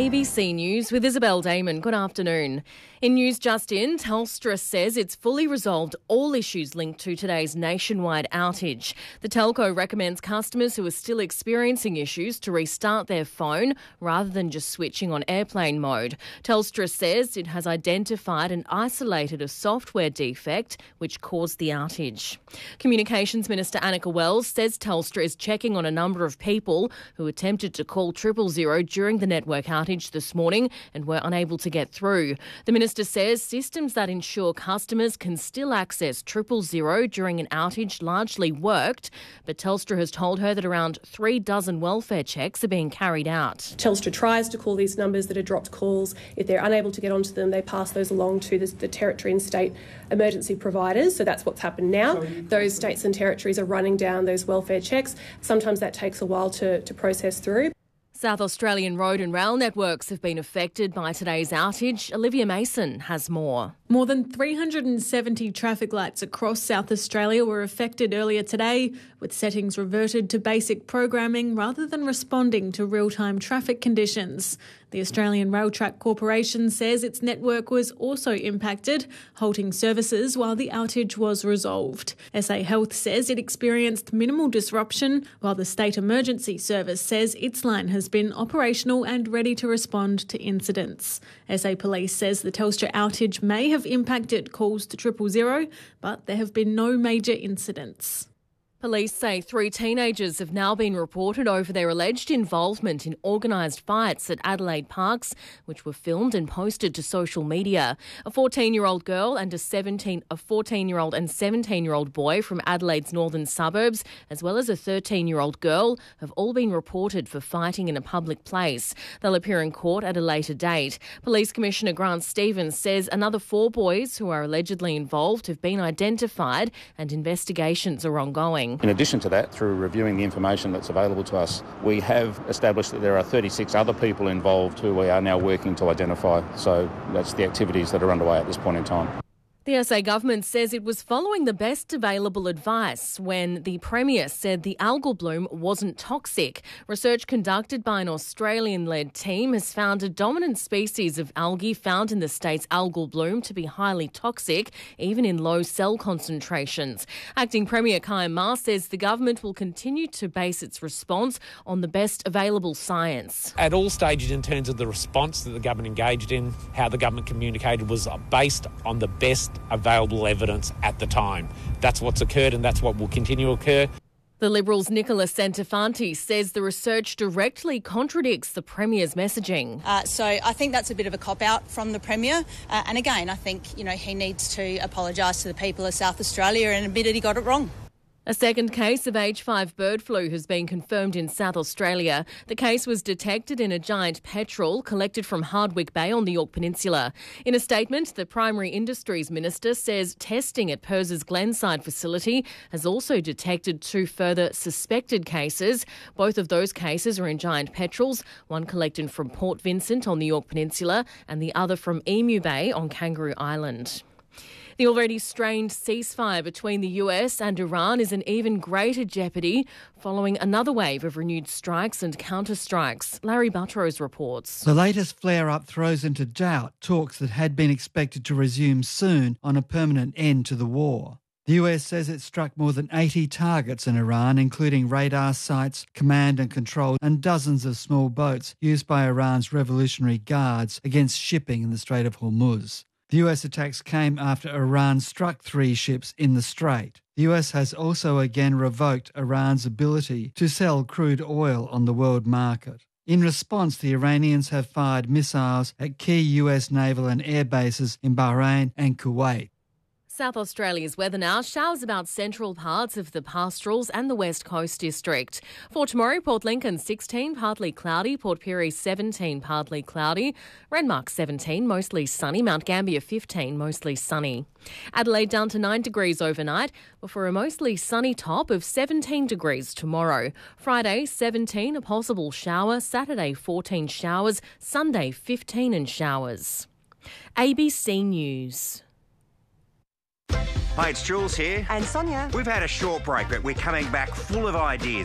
ABC News with Isabel Damon. Good afternoon. In news just in, Telstra says it's fully resolved all issues linked to today's nationwide outage. The telco recommends customers who are still experiencing issues to restart their phone rather than just switching on airplane mode. Telstra says it has identified and isolated a software defect which caused the outage. Communications Minister Annika Wells says Telstra is checking on a number of people who attempted to call 000 during the network outage this morning and were unable to get through. The Minister says systems that ensure customers can still access 000 during an outage largely worked, but Telstra has told her that around 36 welfare checks are being carried out. Telstra tries to call these numbers that are dropped calls. If they're unable to get onto them, they pass those along to the territory and state emergency providers. So that's what's happened now. Those states and territories are running down those welfare checks. Sometimes that takes a while to process through. South Australian road and rail networks have been affected by today's outage. Olivia Mason has more. More than 370 traffic lights across South Australia were affected earlier today, with settings reverted to basic programming rather than responding to real-time traffic conditions. The Australian Rail Track Corporation says its network was also impacted, halting services while the outage was resolved. SA Health says it experienced minimal disruption, while the State Emergency Service says its line has been operational and ready to respond to incidents. SA Police says the Telstra outage may have impacted calls to 000, but there have been no major incidents. Police say 3 teenagers have now been reported over their alleged involvement in organised fights at Adelaide parks, which were filmed and posted to social media. A 14-year-old girl and a 14-year-old and 17-year-old boy from Adelaide's northern suburbs, as well as a 13-year-old girl, have all been reported for fighting in a public place. They'll appear in court at a later date. Police Commissioner Grant Stevens says another 4 boys who are allegedly involved have been identified and investigations are ongoing. In addition to that, through reviewing the information that's available to us, we have established that there are 36 other people involved who we are now working to identify. So that's the activities that are underway at this point in time. The SA government says it was following the best available advice when the Premier said the algal bloom wasn't toxic. Research conducted by an Australian-led team has found a dominant species of algae found in the state's algal bloom to be highly toxic, even in low cell concentrations. Acting Premier Kaya Ma says the government will continue to base its response on the best available science. At all stages in terms of the response that the government engaged in, how the government communicated was based on the best available evidence at the time. That's what's occurred and that's what will continue to occur. The Liberals' Nicola Centofanti says the research directly contradicts the Premier's messaging. So I think that's a bit of a cop-out from the Premier. And again, I think he needs to apologise to the people of South Australia and admit that he got it wrong. A second case of H5 bird flu has been confirmed in South Australia. The case was detected in a giant petrel collected from Hardwick Bay on the Yorke Peninsula. In a statement, the Primary Industries Minister says testing at Perth's Glenside facility has also detected 2 further suspected cases. Both of those cases are in giant petrels, one collected from Port Vincent on the Yorke Peninsula and the other from Emu Bay on Kangaroo Island. The already strained ceasefire between the US and Iran is in even greater jeopardy following another wave of renewed strikes and counter-strikes. Larry Buttrose reports. The latest flare-up throws into doubt talks that had been expected to resume soon on a permanent end to the war. The US says it struck more than 80 targets in Iran, including radar sites, command and control, and dozens of small boats used by Iran's Revolutionary Guards against shipping in the Strait of Hormuz. The US attacks came after Iran struck 3 ships in the Strait. The US has also again revoked Iran's ability to sell crude oil on the world market. In response, the Iranians have fired missiles at key US naval and air bases in Bahrain and Kuwait. South Australia's weather now. Showers about central parts of the pastorals and the West Coast district. For tomorrow, Port Lincoln 16, partly cloudy. Port Pirie 17, partly cloudy. Renmark 17, mostly sunny. Mount Gambier 15, mostly sunny. Adelaide down to 9 degrees overnight before a mostly sunny top of 17 degrees tomorrow. Friday 17, a possible shower. Saturday 14 showers. Sunday 15 and showers. ABC News. Hi, it's Jules here. And Sonia. We've had a short break, but we're coming back full of ideas.